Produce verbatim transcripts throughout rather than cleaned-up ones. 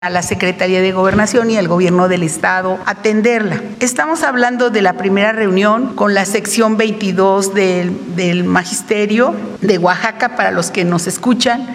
a la Secretaría de Gobernación y al Gobierno del Estado atenderla. Estamos hablando de la primera reunión con la sección veintidós del, del Magisterio de Oaxaca, para los que nos escuchan,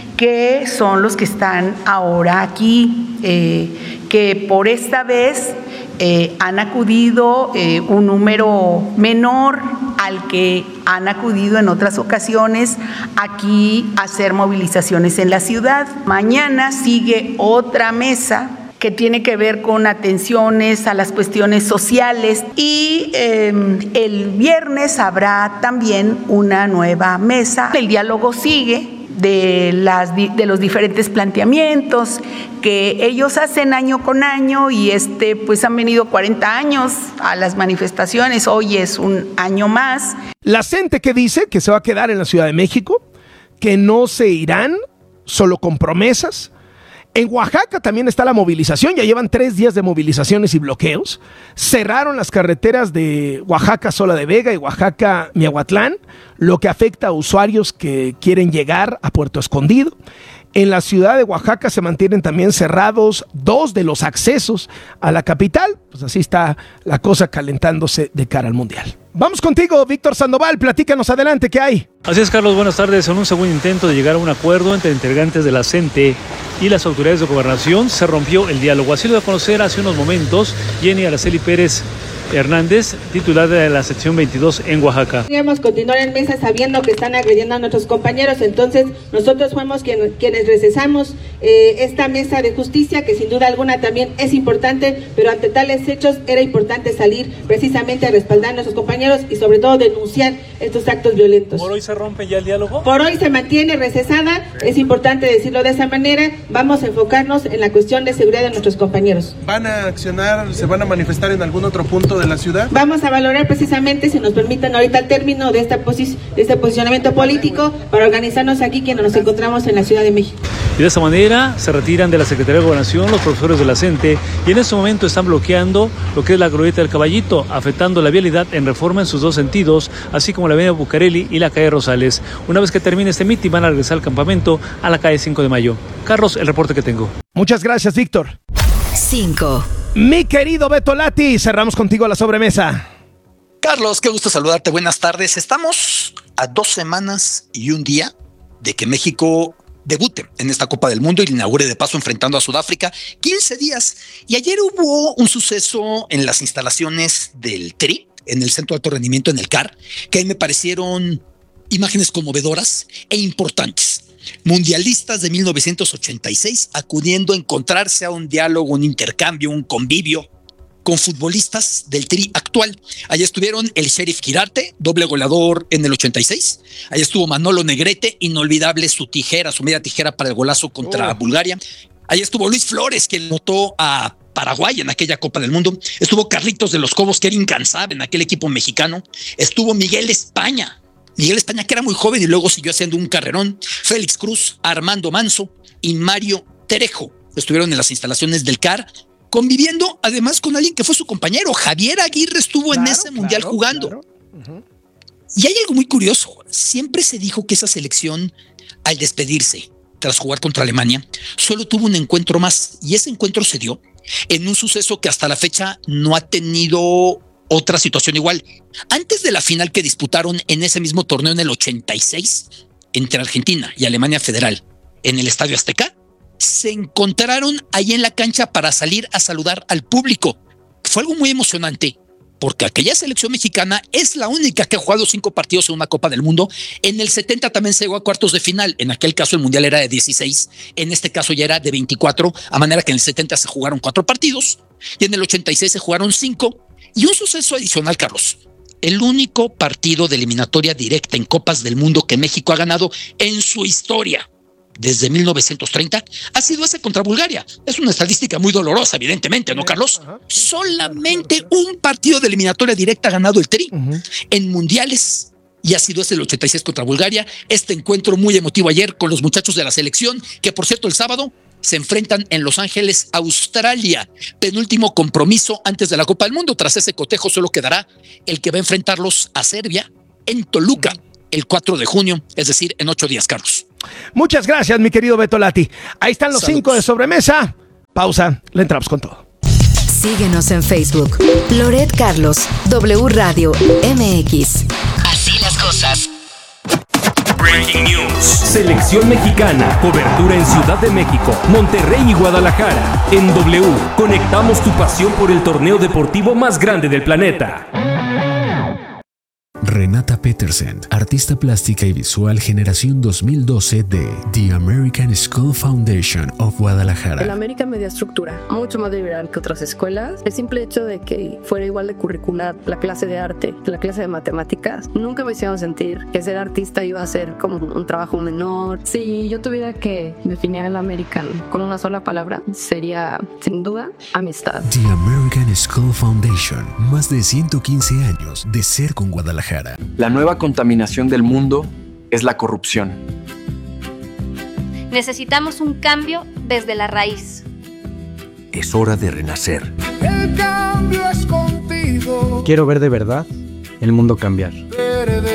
que son los que están ahora aquí, eh, que por esta vez eh, han acudido eh, un número menor al que han acudido en otras ocasiones aquí a hacer movilizaciones en la ciudad. Mañana sigue otra mesa que tiene que ver con atenciones a las cuestiones sociales y eh, el viernes habrá también una nueva mesa. El diálogo sigue de, las, de los diferentes planteamientos que ellos hacen año con año, y este pues han venido cuarenta años a las manifestaciones, hoy es un año más. La gente que dice que se va a quedar en la Ciudad de México, que no se irán, solo con promesas. En Oaxaca también está la movilización, ya llevan tres días de movilizaciones y bloqueos. Cerraron las carreteras de Oaxaca-Sola de Vega y Oaxaca-Miahuatlán, lo que afecta a usuarios que quieren llegar a Puerto Escondido. En la ciudad de Oaxaca se mantienen también cerrados dos de los accesos a la capital. Pues así está la cosa calentándose de cara al Mundial. Vamos contigo, Víctor Sandoval, platícanos adelante, ¿qué hay? Así es, Carlos, buenas tardes. En un segundo intento de llegar a un acuerdo entre integrantes de la C E N T E y las autoridades de gobernación, se rompió el diálogo. Así lo dio a conocer hace unos momentos Jenny Araceli Pérez Hernández, titular de la sección veintidós en Oaxaca. Queríamos continuar en mesa sabiendo que están agrediendo a nuestros compañeros, entonces nosotros fuimos quien, quienes recesamos eh, esta mesa de justicia, que sin duda alguna también es importante, pero ante tales hechos era importante salir precisamente a respaldar a nuestros compañeros y sobre todo denunciar estos actos violentos. ¿Por hoy se rompe ya el diálogo? Por hoy se mantiene recesada, es importante decirlo de esa manera. Vamos a enfocarnos en la cuestión de seguridad de nuestros compañeros. ¿Van a accionar, se van a manifestar en algún otro punto de la ciudad? Vamos a valorar precisamente, si nos permiten ahorita el término de, esta posi- de este posicionamiento político, para organizarnos aquí quienes nos encontramos en la Ciudad de México. Y de esta manera se retiran de la Secretaría de Gobernación los profesores de la C E N T E y en este momento están bloqueando lo que es la glorieta del Caballito, afectando la vialidad en Reforma en sus dos sentidos, así como la avenida Bucareli y la calle Rosales. Una vez que termine este mitin van a regresar al campamento a la calle cinco de mayo. Carlos, el reporte que tengo. Muchas gracias, Víctor. cinco. Mi querido Beto Lati, cerramos contigo la sobremesa. Carlos, qué gusto saludarte, buenas tardes. Estamos a dos semanas y un día de que México debute en esta Copa del Mundo y la inaugure de paso enfrentando a Sudáfrica. quince días. Y ayer hubo un suceso en las instalaciones del T R I, en el Centro de Alto Rendimiento, en el C A R, que a mí me parecieron imágenes conmovedoras e importantes. Mundialistas de mil novecientos ochenta y seis acudiendo a encontrarse a un diálogo, un intercambio, un convivio con futbolistas del T R I actual. Allá estuvieron el Sheriff Quirarte, doble goleador en el ochenta y seis. Allá estuvo Manolo Negrete, inolvidable su tijera, su media tijera para el golazo contra oh. Bulgaria. Allá estuvo Luis Flores, que notó a Paraguay en aquella Copa del Mundo. Estuvo Carlitos de los Cobos, que era incansable en aquel equipo mexicano. Estuvo Miguel España, Miguel España, que era muy joven y luego siguió haciendo un carrerón. Félix Cruz, Armando Manso y Mario Terejo estuvieron en las instalaciones del C A R, conviviendo además con alguien que fue su compañero. Javier Aguirre estuvo claro, en ese claro, mundial jugando. Claro. Uh-huh. Y hay algo muy curioso. Siempre se dijo que esa selección, al despedirse tras jugar contra Alemania, solo tuvo un encuentro más. Y ese encuentro se dio en un suceso que hasta la fecha no ha tenido otra situación igual. Antes de la final que disputaron en ese mismo torneo en el ochenta y seis entre Argentina y Alemania Federal en el Estadio Azteca, se encontraron ahí en la cancha para salir a saludar al público. Fue algo muy emocionante porque aquella selección mexicana es la única que ha jugado cinco partidos en una Copa del Mundo. En el setenta también se llegó a cuartos de final. En aquel caso el mundial era de dieciséis, en este caso ya era de veinticuatro, a manera que en el setenta se jugaron cuatro partidos y en el ochenta y seis se jugaron cinco. Y un suceso adicional, Carlos. El único partido de eliminatoria directa en Copas del Mundo que México ha ganado en su historia desde mil novecientos treinta ha sido ese contra Bulgaria. Es una estadística muy dolorosa, evidentemente, ¿no, Carlos? Solamente un partido de eliminatoria directa ha ganado el T R I uh-huh. en mundiales, y ha sido ese el ochenta y seis contra Bulgaria. Este encuentro muy emotivo ayer con los muchachos de la selección, que por cierto el sábado se enfrentan en Los Ángeles, Australia. Penúltimo compromiso antes de la Copa del Mundo. Tras ese cotejo solo quedará el que va a enfrentarlos a Serbia en Toluca el cuatro de junio, es decir, en ocho días, Carlos. Muchas gracias, mi querido Beto Lati. Ahí están los Saludos. cinco de sobremesa. Pausa, le entramos con todo. Síguenos en Facebook. Loret Carlos, W Radio M X. Así las cosas. Breaking News. Selección mexicana. Cobertura en Ciudad de México, Monterrey y Guadalajara. En W, conectamos tu pasión por el torneo deportivo más grande del planeta. Renata Petersen, artista plástica y visual generación dos mil doce de The American School Foundation of Guadalajara. El América Media Estructura, mucho más liberal que otras escuelas. El simple hecho de que fuera igual de curricular la clase de arte que la clase de matemáticas, nunca me hicieron sentir que ser artista iba a ser como un trabajo menor. Si yo tuviera que definir el American con una sola palabra, sería, sin duda, amistad. The American School Foundation, más de ciento quince años de ser con Guadalajara. La nueva contaminación del mundo es la corrupción. Necesitamos un cambio desde la raíz. Es hora de renacer. El cambio es contigo. Quiero ver de verdad el mundo cambiar.